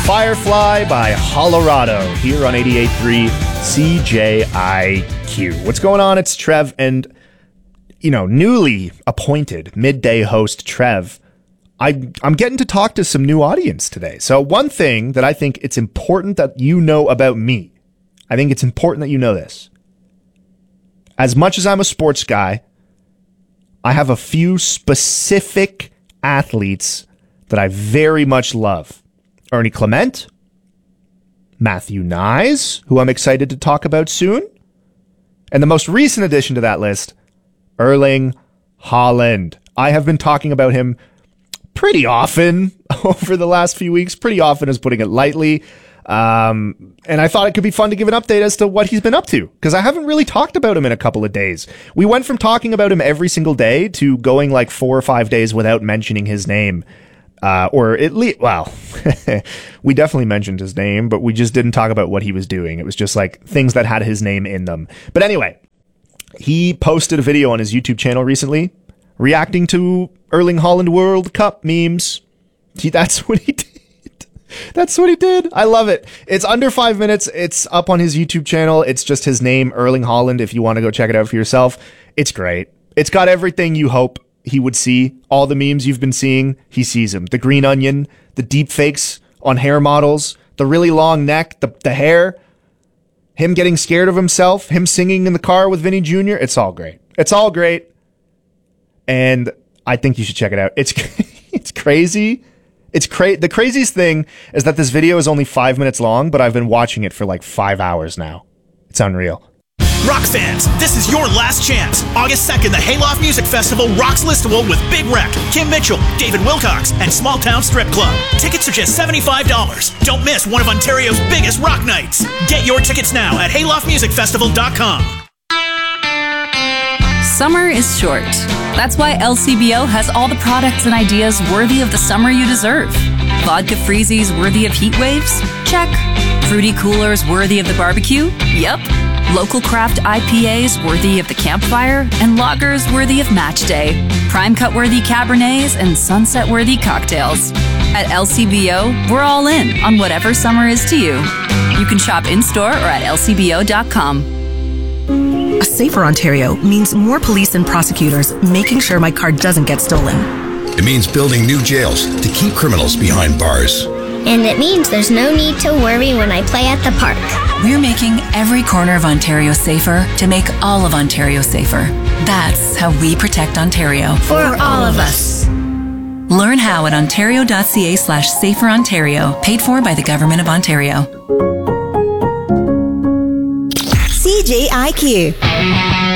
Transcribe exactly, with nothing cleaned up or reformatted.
Firefly by Colorado here on eighty-eight point three C J I Q. What's going on? It's Trev and, you know, newly appointed midday host Trev. I, I'm getting to talk to some new audience today. So one thing that I think it's important that you know about me, I think it's important that you know this. As much as I'm a sports guy, I have a few specific athletes that I very much love. Ernie Clement, Matthew Nyes, who I'm excited to talk about soon, and the most recent addition to that list, Erling Haaland. I have been talking about him pretty often over the last few weeks, pretty often is putting it lightly, um, and I thought it could be fun to give an update as to what he's been up to, because I haven't really talked about him in a couple of days. We went from talking about him every single day to going like four or five days without mentioning his name. Uh, or at least, well, we definitely mentioned his name, but we just didn't talk about what he was doing. It was just like things that had his name in them. But anyway, he posted a video on his YouTube channel recently reacting to Erling Haaland World Cup memes. See, that's what he did. That's what he did. I love it. It's under five minutes. It's up on his YouTube channel. It's just his name, Erling Haaland, if you want to go check it out for yourself. It's great. It's got everything you hope he would see. All the memes you've been seeing, he sees them. The green onion, the deep fakes on hair models, the really long neck, the, the hair, him getting scared of himself, him singing in the car with Vinny Junior It's all great. It's all great. And I think you should check it out. It's it's crazy. It's cra- The craziest thing is that this video is only five minutes long, but I've been watching it for like five hours now. It's unreal. Rock fans, this is your last chance. August second, the Hayloft Music Festival rocks Listowel with Big Wreck, Kim Mitchell, David Wilcox, and Small Town Strip Club. Tickets are just seventy-five dollars. Don't miss one of Ontario's biggest rock nights. Get your tickets now at hayloft music festival dot com. Summer is short. That's why L C B O has all the products and ideas worthy of the summer you deserve. Vodka freezies worthy of heat waves? Check. Fruity coolers worthy of the barbecue? Yep. Local craft I P As worthy of the campfire, and lagers worthy of match day. Prime cut worthy Cabernets and sunset worthy cocktails. At L C B O, we're all in on whatever summer is to you. You can shop in-store or at L C B O dot com. A safer Ontario means more police and prosecutors making sure my car doesn't get stolen. It means building new jails to keep criminals behind bars. And it means there's no need to worry when I play at the park. We're making every corner of Ontario safer to make all of Ontario safer. That's how we protect Ontario. For all of us. Learn how at ontario.ca slash safer Ontario. Paid for by the Government of Ontario. C J I Q.